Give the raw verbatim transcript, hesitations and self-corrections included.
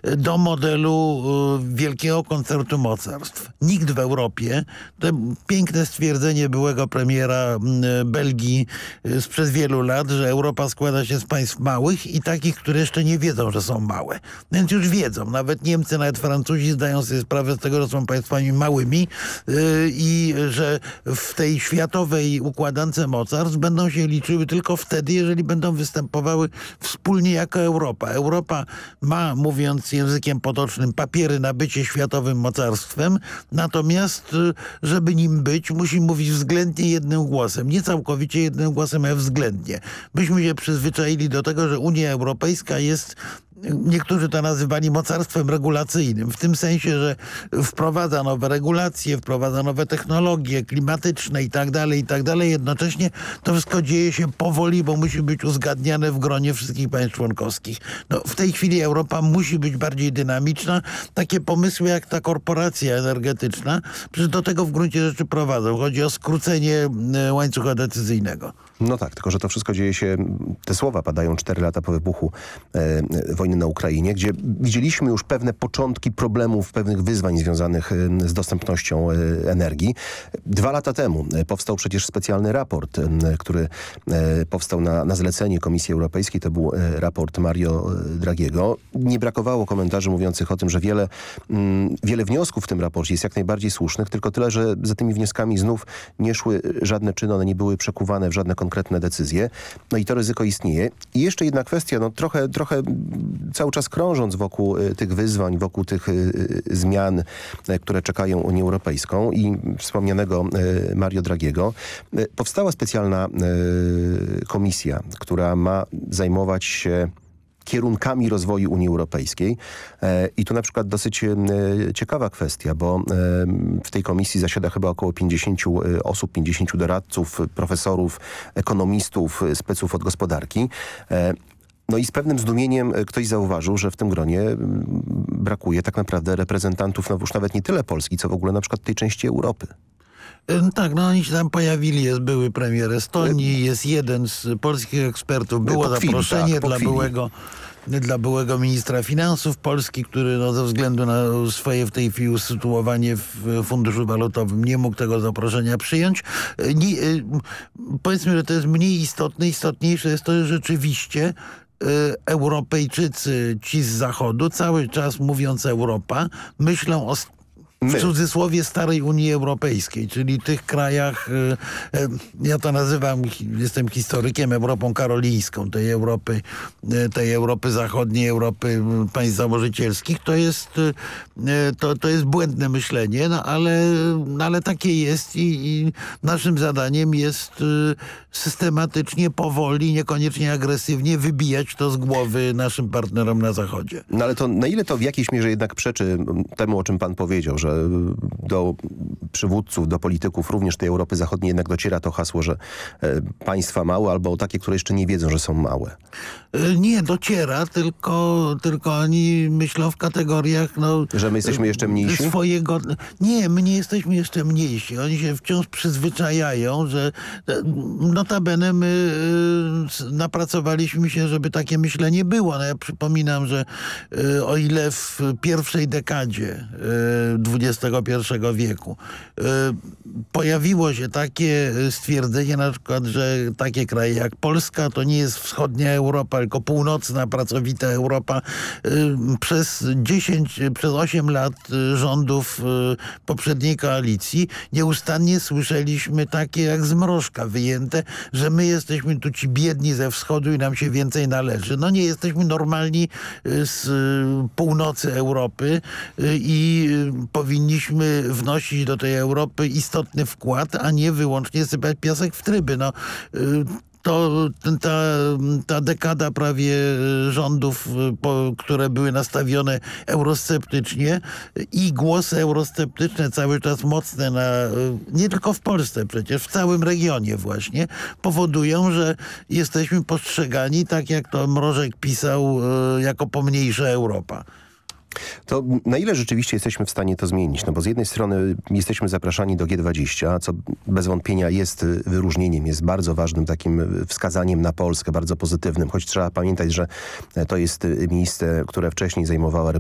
do modelu wielkiego koncertu mocarstw. Nikt w Europie, to piękne stwierdzenie byłego premiera Belgii sprzed wielu lat, że Europa składa się z państw małych i takich, które jeszcze nie wiedzą, że są małe. Więc już wiedzą. Nawet Niemcy, nawet Francuzi zdają sobie sprawę z tego, że są państwami małymi i że w tej światowej układance mocarstw będą się liczyły tylko wtedy, jeżeli będą występowały wspólnie jako Europa. Europa ma, mówiąc językiem potocznym, papiery na bycie światowym mocarstwem, natomiast żeby nim być, musi mówić względnie jednym głosem. Nie całkowicie jednym głosem, a względnie. Myśmy się przyzwyczaili do tego, że Unia Europejska jest, niektórzy to nazywali mocarstwem regulacyjnym, w tym sensie, że wprowadza nowe regulacje, wprowadza nowe technologie klimatyczne i tak dalej, i tak dalej. Jednocześnie to wszystko dzieje się powoli, bo musi być uzgadniane w gronie wszystkich państw członkowskich. No, w tej chwili Europa musi być bardziej dynamiczna. Takie pomysły jak ta korporacja energetyczna, przecież do tego w gruncie rzeczy prowadzą. Chodzi o skrócenie łańcucha decyzyjnego. No tak, tylko że to wszystko dzieje się, te słowa padają cztery lata po wybuchu e, wojny na Ukrainie, gdzie widzieliśmy już pewne początki problemów, pewnych wyzwań związanych e, z dostępnością e, energii. Dwa lata temu e, powstał przecież specjalny raport, e, który e, powstał na, na zlecenie Komisji Europejskiej. To był e, raport Mario Draghiego. Nie brakowało komentarzy mówiących o tym, że wiele, m, wiele wniosków w tym raporcie jest jak najbardziej słusznych, tylko tyle, że za tymi wnioskami znów nie szły żadne czyny, one nie były przekuwane w żadne konkretne decyzje. No i to ryzyko istnieje. I jeszcze jedna kwestia, no trochę, trochę cały czas krążąc wokół y, tych wyzwań, wokół tych y, y, zmian, y, które czekają Unię Europejską i wspomnianego y, Mario Draghiego, y, powstała specjalna y, komisja, która ma zajmować się kierunkami rozwoju Unii Europejskiej. E, I tu na przykład dosyć e, ciekawa kwestia, bo e, w tej komisji zasiada chyba około pięćdziesięciu osób, pięćdziesięciu doradców, profesorów, ekonomistów, speców od gospodarki. E, No i z pewnym zdumieniem ktoś zauważył, że w tym gronie brakuje tak naprawdę reprezentantów, no już nawet nie tyle Polski, co w ogóle na przykład tej części Europy. Tak, no oni się tam pojawili. Jest były premier Estonii, jest jeden z polskich ekspertów. Było po chwili, zaproszenie tak, po dla chwili. byłego dla byłego ministra finansów Polski, który no, ze względu na swoje w tej chwili usytuowanie w Funduszu Walutowym nie mógł tego zaproszenia przyjąć. Nie, powiedzmy, że to jest mniej istotne. Istotniejsze jest to, że rzeczywiście Europejczycy, ci z Zachodu, cały czas mówiąc Europa, myślą o w cudzysłowie starej Unii Europejskiej, czyli tych krajach, ja to nazywam, jestem historykiem, Europą karolińską, tej Europy, tej Europy zachodniej, Europy państw założycielskich. To jest, to, to jest błędne myślenie, no ale, no ale takie jest i, i naszym zadaniem jest systematycznie, powoli, niekoniecznie agresywnie wybijać to z głowy naszym partnerom na Zachodzie. No ale to na ile to w jakiejś mierze jednak przeczy temu, o czym pan powiedział, że do przywódców, do polityków również tej Europy Zachodniej jednak dociera to hasło, że państwa małe albo takie, które jeszcze nie wiedzą, że są małe? Nie, dociera, tylko, tylko oni myślą w kategoriach... No, że my jesteśmy jeszcze mniejsi? Swojego... Nie, my nie jesteśmy jeszcze mniejsi. Oni się wciąż przyzwyczajają, że notabene my napracowaliśmy się, żeby takie myślenie było. No ja przypominam, że o ile w pierwszej dekadzie dwudziestego pierwszego wieku pojawiło się takie stwierdzenie, na przykład, że takie kraje jak Polska to nie jest wschodnia Europa, tylko północna, pracowita Europa. Przez dziesięć, przez osiem lat rządów poprzedniej koalicji nieustannie słyszeliśmy takie jak z mrożka wyjęte, że my jesteśmy tu ci biedni ze wschodu i nam się więcej należy. No nie, jesteśmy normalni z północy Europy i powinniśmy wnosić do tej Europy istotny wkład, a nie wyłącznie sypać piasek w tryby. No, to ta, ta dekada prawie rządów, po, które były nastawione eurosceptycznie i głosy eurosceptyczne cały czas mocne, na, nie tylko w Polsce przecież, w całym regionie właśnie, powodują, że jesteśmy postrzegani, tak jak to Mrożek pisał, jako pomniejsza Europa. To na ile rzeczywiście jesteśmy w stanie to zmienić? No bo z jednej strony jesteśmy zapraszani do G dwadzieścia, co bez wątpienia jest wyróżnieniem, jest bardzo ważnym takim wskazaniem na Polskę, bardzo pozytywnym, choć trzeba pamiętać, że to jest miejsce, które wcześniej zajmowała